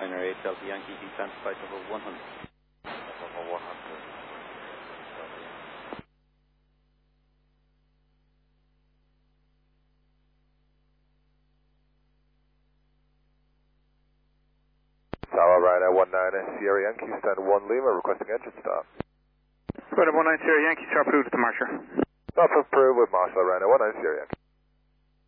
Ryanair 8 Delta Yankee, descent flight level 100. Level 100. Tower Ryanair 19 Sierra Yankee, stand 1 Lima, requesting engine stop. Ryanair 19 Sierra Yankee, sharp approved to Marshall. Stop approved with Marshall Ryanair 19 Sierra Yankee.